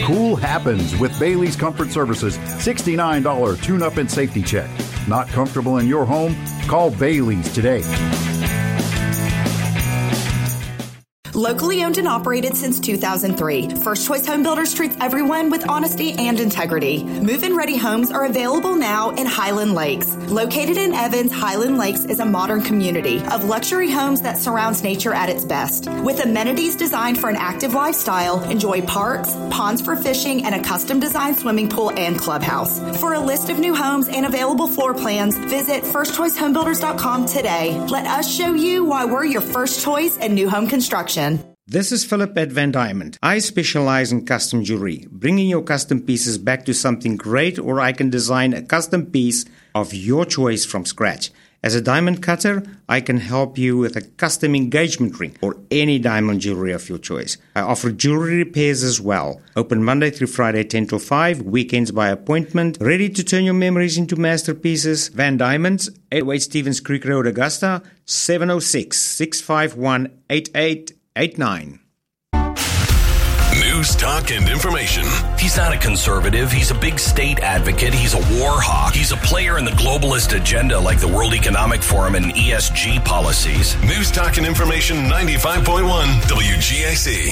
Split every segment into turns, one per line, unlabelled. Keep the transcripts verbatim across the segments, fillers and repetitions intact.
Cool happens with Bailey's Comfort Services sixty-nine dollars tune-up and safety check. Not comfortable in your home? Call Bailey's today.
Locally owned and operated since two thousand three, First Choice Home Builders treats everyone with honesty and integrity. Move-in ready homes are available now in Highland Lakes. Located in Evans, Highland Lakes is a modern community of luxury homes that surrounds nature at its best. With amenities designed for an active lifestyle, enjoy parks, ponds for fishing, and a custom-designed swimming pool and clubhouse. For a list of new homes and available floor plans, visit first choice home builders dot com today. Let us show you why we're your first choice in new home construction.
This is Philip at Van Diamond. I specialize in custom jewelry, bringing your custom pieces back to something great, or I can design a custom piece of your choice from scratch. As a diamond cutter, I can help you with a custom engagement ring or any diamond jewelry of your choice. I offer jewelry repairs as well. Open Monday through Friday, ten till five, weekends by appointment. Ready to turn your memories into masterpieces? Van Diamonds, eight oh eight Stevens Creek Road, Augusta, seven oh six, six five one, eight eight eight nine.
News, talk, and information.
He's not a conservative. He's a big state advocate. He's a war hawk. He's a player in the globalist agenda like the World Economic Forum and E S G policies.
News, talk, and information, ninety-five point one W G A C.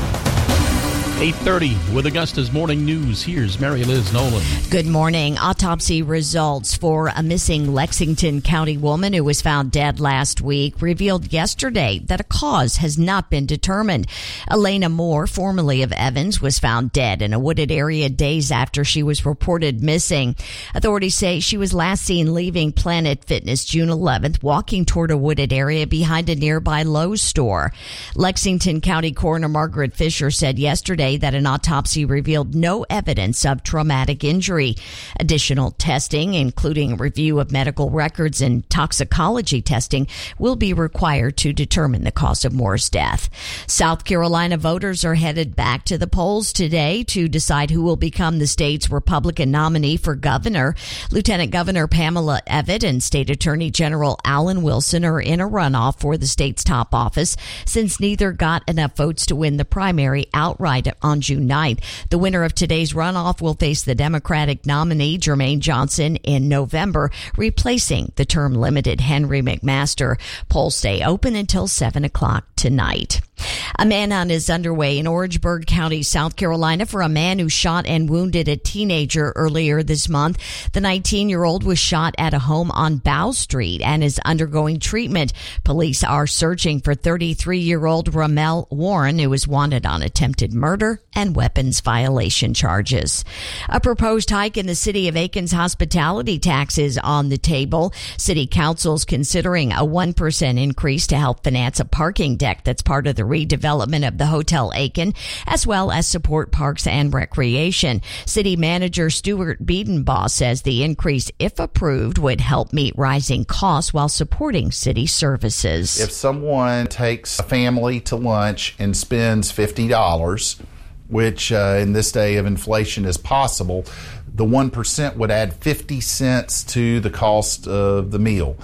eight thirty with Augusta's Morning News. Here's Mary Liz Nolan.
Good morning. Autopsy results for a missing Lexington County woman who was found dead last week revealed yesterday that a cause has not been determined. Elena Moore, formerly of Evans, was found dead in a wooded area days after she was reported missing. Authorities say she was last seen leaving Planet Fitness June eleventh, walking toward a wooded area behind a nearby Lowe's store. Lexington County Coroner Margaret Fisher said yesterday that an autopsy revealed no evidence of traumatic injury. Additional testing, including review of medical records and toxicology testing, will be required to determine the cause of Moore's death. South Carolina voters are headed back to the polls today to decide who will become the state's Republican nominee for governor. Lieutenant Governor Pamela Evette and State Attorney General Alan Wilson are in a runoff for the state's top office since neither got enough votes to win the primary outright on June ninth. The winner of today's runoff will face the Democratic nominee, Jermaine Johnson, in November, replacing the term-limited Henry McMaster. Polls stay open until seven o'clock tonight. A manhunt is underway in Orangeburg County, South Carolina, for a man who shot and wounded a teenager earlier this month. The nineteen-year-old was shot at a home on Bow Street and is undergoing treatment. Police are searching for thirty-three-year-old Ramel Warren, who is wanted on attempted murder and weapons violation charges. A proposed hike in the city of Aiken's hospitality tax is on the table. City Council's considering a one percent increase to help finance a parking deck that's part of the redevelopment of the Hotel Aiken, as well as support parks and recreation. City Manager Stuart Biedenbaugh says the increase, if approved, would help meet rising costs while supporting city services.
If someone takes a family to lunch and spends fifty dollars, which uh, in this day of inflation is possible, the one percent would add fifty cents to the cost of the meal.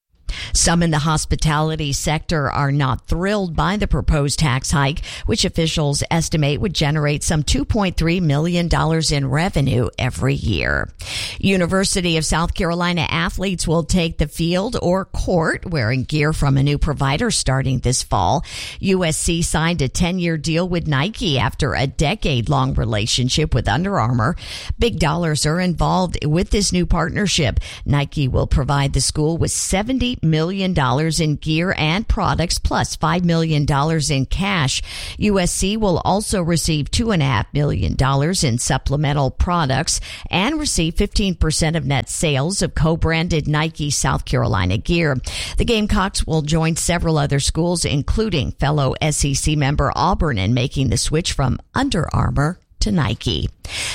Some in the hospitality sector are not thrilled by the proposed tax hike, which officials estimate would generate some two point three million dollars in revenue every year. University of South Carolina athletes will take the field or court wearing gear from a new provider starting this fall. U S C signed a ten-year deal with Nike after a decade-long relationship with Under Armour. Big dollars are involved with this new partnership. Nike will provide the school with seventy million dollars in gear and products, plus five million dollars in cash. U S C will also receive two point five million dollars in supplemental products and receive fifteen percent of net sales of co-branded Nike South Carolina gear. The Gamecocks will join several other schools, including fellow S E C member Auburn, in making the switch from Under Armour to Nike.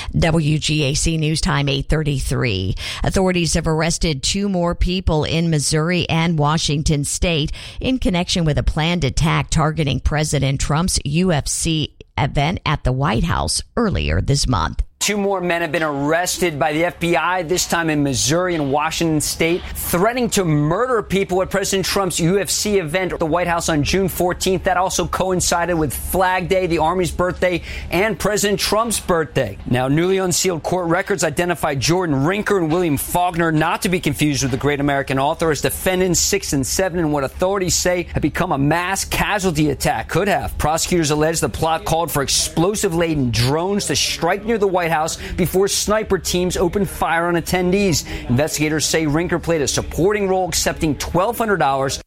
W G A C News Time eight thirty-three. Authorities have arrested two more people in Missouri and Washington state in connection with a planned attack targeting President Trump's U F C event at the White House earlier this month.
two more men have been arrested by the F B I, this time in Missouri and Washington State, threatening to murder people at President Trump's U F C event at the White House on June fourteenth. That also coincided with Flag Day, the Army's birthday, and President Trump's birthday. Now, newly unsealed court records identify Jordan Rinker and William Faulkner, not to be confused with the great American author, as defendants six and seven in what authorities say have become a mass casualty attack. Could have. Prosecutors allege the plot called for explosive-laden drones to strike near the White House before sniper teams opened fire on attendees. Investigators say Rinker played a supporting role, accepting twelve hundred dollars.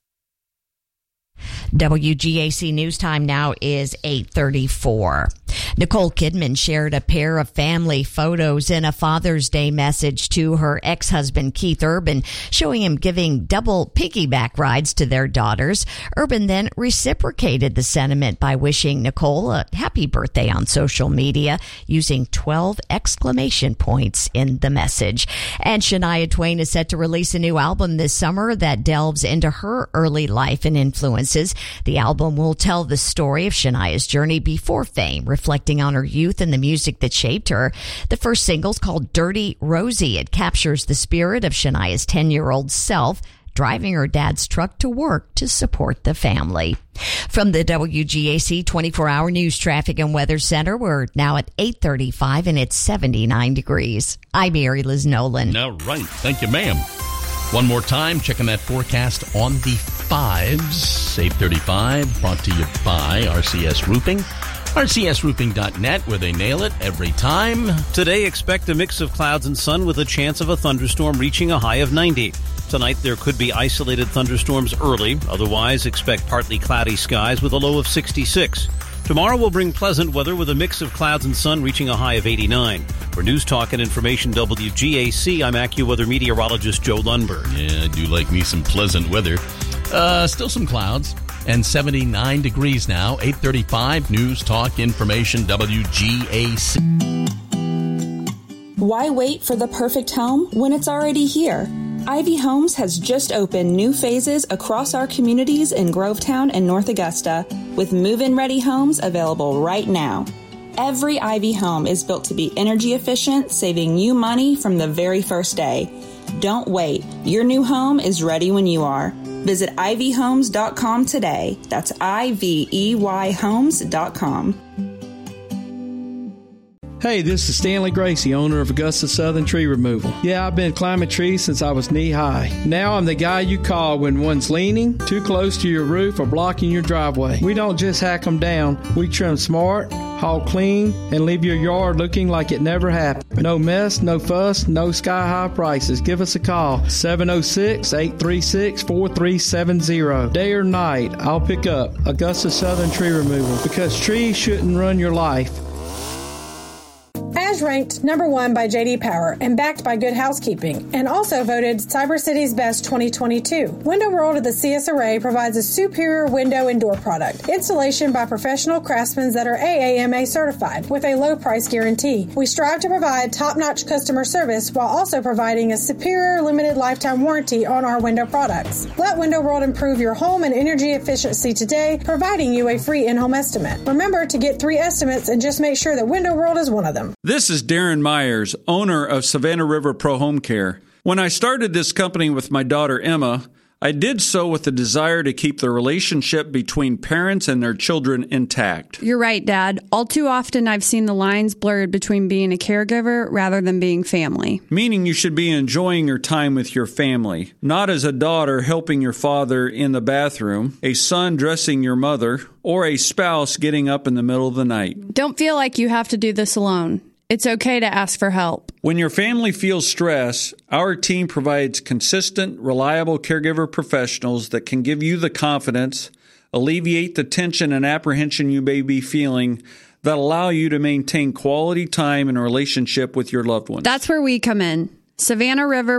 W G A C News Time now is eight thirty-four. Nicole Kidman shared a pair of family photos in a Father's Day message to her ex-husband Keith Urban, showing him giving double piggyback rides to their daughters. Urban then reciprocated the sentiment by wishing Nicole a happy birthday on social media, using twelve exclamation points in the message. And Shania Twain is set to release a new album this summer that delves into her early life and influences. The album will tell the story of Shania's journey before fame, reflecting on her youth and the music that shaped her. The first single's called Dirty Rosie. It captures the spirit of Shania's ten-year-old self, driving her dad's truck to work to support the family. From the W G A C twenty-four hour News Traffic and Weather Center, we're now at eight thirty-five and it's seventy-nine degrees. I'm Mary Liz Nolan.
All right. Thank you, ma'am. One more time, checking that forecast on the fives. eight thirty-five, brought to you by R C S Roofing. R C S roofing dot net, where they nail it every time.
Today, expect a mix of clouds and sun with a chance of a thunderstorm reaching a high of ninety. Tonight, there could be isolated thunderstorms early. Otherwise, expect partly cloudy skies with a low of sixty-six. Tomorrow will bring pleasant weather with a mix of clouds and sun reaching a high of eighty-nine. For News Talk and Information W G A C, I'm AccuWeather meteorologist Joe Lundberg.
Yeah, I do like me some pleasant weather. Uh, still some clouds. And seventy-nine degrees now. eight thirty-five, News Talk Information W G A C.
Why wait for the perfect home when it's already here? Ivy Homes has just opened new phases across our communities in Grovetown and North Augusta, with move-in ready homes available right now. Every Ivy home is built to be energy efficient, saving you money from the very first day. Don't wait. Your new home is ready when you are. Visit ivy homes dot com today. That's I V E Y homes dot com.
Hey, this is Stanley Gracie, owner of Augusta Southern Tree Removal. Yeah, I've been climbing trees since I was knee-high. Now I'm the guy you call when one's leaning, too close to your roof, or blocking your driveway. We don't just hack them down. We trim smart, haul clean, and leave your yard looking like it never happened. No mess, no fuss, no sky-high prices. Give us a call, seven oh six, eight three six, four three seven zero. Day or night, I'll pick up. Augusta Southern Tree Removal, because trees shouldn't run your life.
As ranked number one by J D Power and backed by Good Housekeeping, and also voted Cyber City's Best twenty twenty-two. Window World of the C S R A provides a superior window and door product. Installation by professional craftsmen that are A A M A certified with a low price guarantee. We strive to provide top-notch customer service while also providing a superior limited lifetime warranty on our window products. Let Window World improve your home and energy efficiency today, providing you a free in-home estimate. Remember to get three estimates and just make sure that Window World is one of them.
This is Darren Myers, owner of Savannah River Pro Home Care. When I started this company with my daughter Emma, I did so with the desire to keep the relationship between parents and their children intact.
You're right, Dad. All too often I've seen the lines blurred between being a caregiver rather than being family.
Meaning you should be enjoying your time with your family, not as a daughter helping your father in the bathroom, a son dressing your mother, or a spouse getting up in the middle of the night.
Don't feel like you have to do this alone. It's okay to ask for help.
When your family feels stress, our team provides consistent, reliable caregiver professionals that can give you the confidence, alleviate the tension and apprehension you may be feeling, that allow you to maintain quality time and relationship with your loved ones.
That's where we come in. Savannah River